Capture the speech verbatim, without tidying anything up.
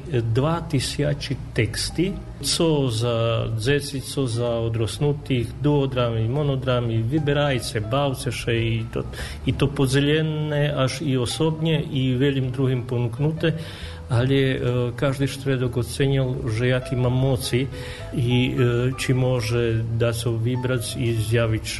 dva тысячи teksty, co za dzeci, co za odrosnutých, duodramy, monodramy, vybirajce, bavceše i to, i to podzelené až i osobne, i veľým druhým ponúknuté. Ale e, každý štvrtok ocenil, že aký má moci i e, či môže dať sa vybrať i zjaviť